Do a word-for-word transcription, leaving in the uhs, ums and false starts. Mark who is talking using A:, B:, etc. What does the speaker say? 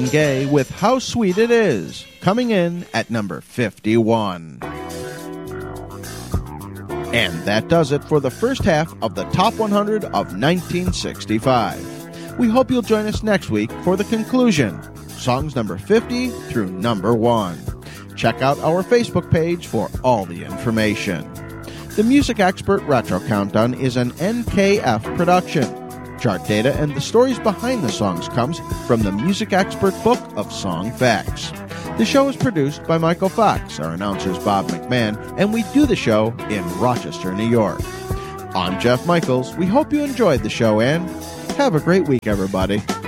A: Gaye with How Sweet It Is, coming in at number fifty-one. And that does it for the first half of the Top one hundred of nineteen sixty-five. We hope you'll join us next week for the conclusion, songs number fifty through number one. Check out our Facebook page for all the information. The Music Expert Retro Countdown is an N K F production. Chart data and the stories behind the songs comes from the Music Expert Book of Song Facts. The show is produced by Michael Fox, our announcer's Bob McMahon, and we do the show in Rochester, New York. I'm Jeff Michaels. We hope you enjoyed the show and have a great week, everybody.